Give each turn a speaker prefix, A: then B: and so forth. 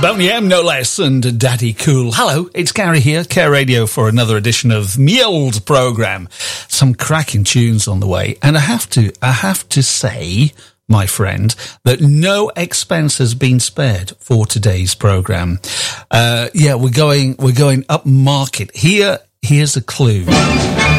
A: Boney M, no less, and Daddy Cool. Hello, it's Gary here, Care Radio, for another edition of me old programme. Some cracking tunes on the way, and I have to say, my friend, that no expense has been spared for today's programme. We're going up market. Here's a clue.